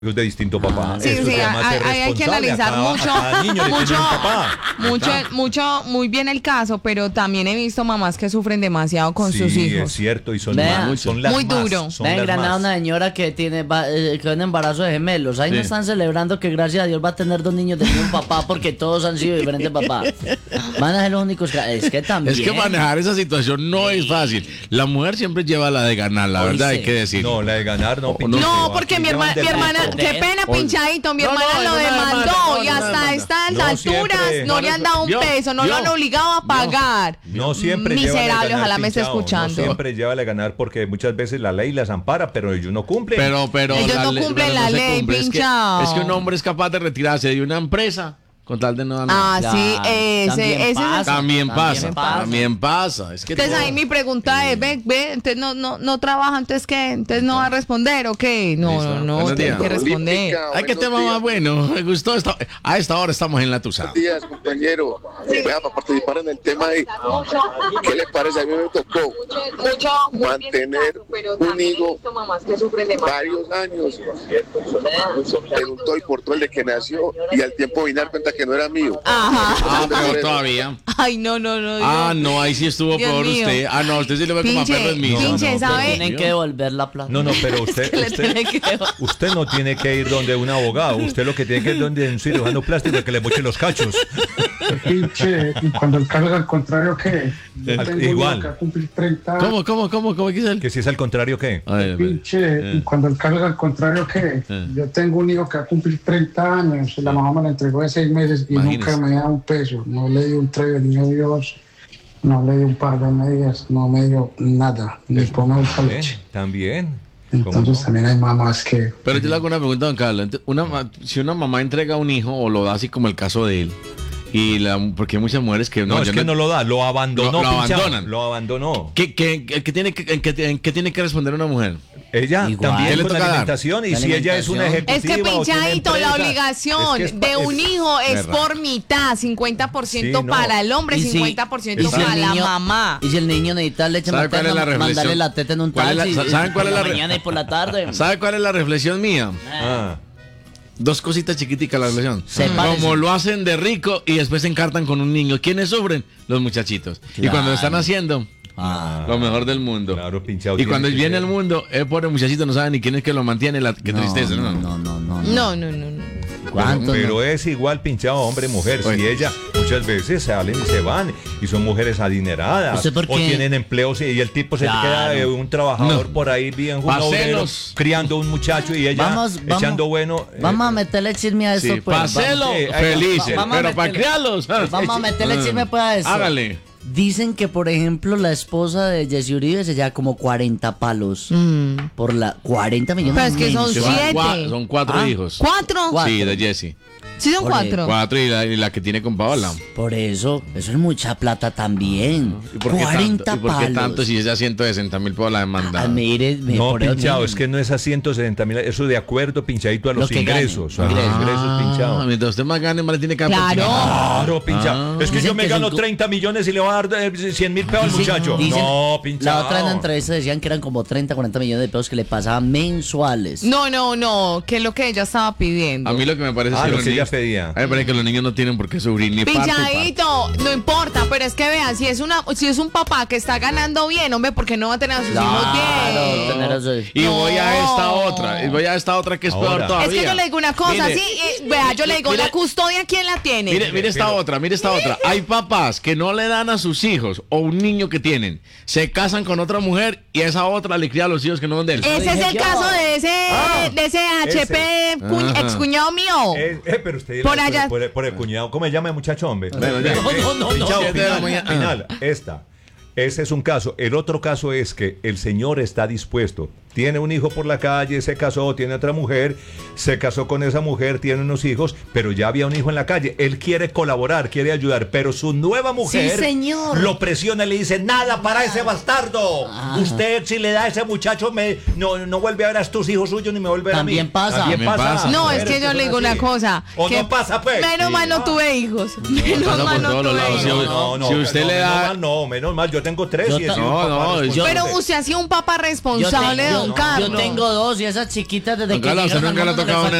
de distinto papá. Sí, Eso sí, se llama ser hay que responsable. analizar A cada niño le tiene un papá. muy bien el caso, pero también he visto mamás que sufren demasiado con sus Sí, hijos. es cierto, y son Vea, más, son las muy más, duro. son Ven, las Granada, más. una señora que tiene que un embarazo de gemelos. Ahí no Sí. están celebrando que gracias a Dios va a tener 2 niños de un papá porque todos han sido diferentes papás. Van a ser los únicos es que también. Es que manejar esa situación no es fácil. La mujer siempre lleva la de ganar, la verdad, hay que decir. No, la de ganar no. No, porque mi hermana, qué pena, pinchadito, mi hermana lo demandó y hasta estas No alturas siempre. no le han dado un peso, no lo han obligado a pagar. No siempre lleva la de Miserable, ganar, ojalá me esté pinchado. escuchando. No siempre lleva la de ganar porque muchas veces la ley las ampara, pero ellos no cumplen. Pero Ellos la no ley- cumplen pero la se ley, cumple. pinchao. Es que un hombre es capaz de retirarse de una empresa con tal de no dar nada. Ah, sí, ese es el... También pasa. Es que Entonces todo- ahí mi pregunta es, ve, entonces no trabaja, entonces ¿qué? Entonces no va a responder, ¿o qué? Listo. No, Buenos tiene días. que responder. Ay, qué tema más bueno. Me gustó. A esta hora estamos en la Tusa. Buenos días, compañero. Vea, para participar en el tema ahí, ¿qué le parece? A mí me tocó mantener un hijo varios años en un todo y por todo el de que nació y al tiempo vine a dar cuenta que no era mío. Ajá. Ah, peor todavía. Ay, no. Ah, no, ahí sí estuvo Dios peor mío. usted. Ah, no, usted sí le ve como a Pinche, perro en misa. pinche, No, ¿sabe? Tienen que devolver la plata. No, pero usted no tiene que ir donde un abogado. Usted lo que tiene que ir donde un cirujano plástico que le moche los cachos. Pinche, y cuando el caso es al contrario, ¿qué? Yo tengo Igual. uno que va a cumplir 30 años. ¿Cómo quiso él? Que si es al contrario, ¿qué? A ver. Pinche, y cuando el caso es al contrario, ¿qué? Yo tengo un hijo que va a cumplir 30 años y la mamá me lo entregó de 6 meses y Imagínese. nunca me da un peso. No le di un treve, ni me dio 2, no le di un par de medias, no me dio nada, ni por una leche. También. ¿Cómo Entonces no? también hay mamás que... Pero yo le hago una pregunta, don Carlos. Si una mamá entrega un hijo o lo da así como el caso de él, porque hay muchas mujeres que No, es que no lo da, lo abandonó. Lo pinchado, abandonan. Lo abandonó. ¿Qué tiene que responder una mujer? Ella Igual. también ¿Qué le con toca la dar? alimentación y La si ella es una alimentación. ejecutiva Es que o tiene pinchadito, la empresa, obligación es que es de un hijo es Es raro. por mitad, 50% Sí, no. para el hombre, Y si- 50% y si el para la niño- mamá. Y si el niño necesita leche ¿Sabe cuál es materna, la reflexión? mandarle la teta en un ¿Cuál es la- taxi. ¿saben cuál es por la mañana y por la tarde. ¿Sabe cuál es la reflexión mía? Ah, Dos cositas chiquiticas la reflexión. Sepárense. Como lo hacen de rico y después se encartan con un niño. ¿Quiénes sufren? Los muchachitos. Y Claro. cuando lo están haciendo, Ah. lo mejor del mundo. claro, pinchado. Y tiene cuando que viene ser. al mundo, el pobre muchachito no sabe ni quién es que lo mantiene. Qué tristeza, ¿no? No. ¿Cuánto? Pero no? es igual pinchado hombre mujer. Oye. Si ella muchas veces salen y se van y son mujeres adineradas ¿Usted por o qué? tienen empleos y el tipo se Claro. queda un trabajador No. por ahí bien Pa' obrero, celos. criando un muchacho y ella echando bueno. Vamos a meterle chisme a esto, Sí, pues. paselo, Sí, felices. vamos a Pero para meterle- criarlos. Vamos a meterle chisme pues a eso. Hágale. Dicen que, por ejemplo, la esposa de Jesse Uribe se lleva como 40 palos. Por la 40 millones. Pero es que son mensuales. siete. Son 4 Ah. hijos. ¿Cuatro? Cuatro. Sí, de Jesse. Sí, son Por 4. 4 y la que tiene con Paola. Por eso es mucha plata también. ¿Y por qué 40 tanto? ¿Y por qué palos. tanto si es a 160.000 por la demanda? Ah, mire, No, por eso pinchado, mismo. es que no es a 170.000, eso de acuerdo, pinchadito a los Lo que gane. ingresos. A los ingresos, pinchado. Mientras usted más gane, más le tiene que Claro. Claro, pinchado. Es que Dicen yo me que gano son 30 millones y le voy a dar 100.000 pesos al Dicen- muchacho. dicen- No, pinchado. La otra en la entrevista decían que eran como 30, 40 millones de pesos que le pasaban mensuales. No, que es lo que ella estaba pidiendo. A mí lo que me parece es Ah, que lo los que ella niños, pedía. a mí me parece que los niños no tienen por qué sufrir ni parte y parte. Pinchadito, no importa, pero es que vean, si es un papá que está ganando bien, hombre, ¿por qué no va a tener a sus hijos bien? tener eso. Y voy a No. esta otra que es Ahora. peor todavía. Es que yo le digo una cosa, Mire, vea, yo le digo, mire- ¿la custodia quién la tiene? Mire esta otra. Hay papás que no le dan a sus hijos o un niño que tienen, se casan con otra mujer y a esa otra le cría a los hijos que no son de él. Ese es dije el yo. caso de ese HP Ajá. ex cuñado mío. Pero usted Por allá. por el cuñado, ¿cómo se llama el muchacho, hombre? Bueno, ya. No. Pinchado, 7 de la final, mañana. final, esta. Ese es un caso. El otro caso es que el señor está dispuesto. Tiene un hijo por la calle, se casó, tiene otra mujer, se casó con esa mujer, tiene unos hijos, pero ya había un hijo en la calle. Él quiere colaborar, quiere ayudar, pero su nueva mujer señor. lo presiona y le dice, nada para ese bastardo. Usted si le da a ese muchacho, no vuelve a ver a tus hijos suyos ni me vuelve a ver a mí. También pasa. También pasa. No, es Mujeres que yo son le digo así. una cosa. O que no pasa, pues. Menos mal no tuve hijos. Menos pasa mal por no todos los tuve lados. hijos. Si usted le da- menos mal, yo tengo 3 Yo y he ta- sido un No, papá no, responsable. Pero usted ha sido un papá responsable, Yo don Carlos. Yo tengo 2 y esas chiquitas desde Don que Carlos, llegaron ¿usted nunca al le ha mundo tocado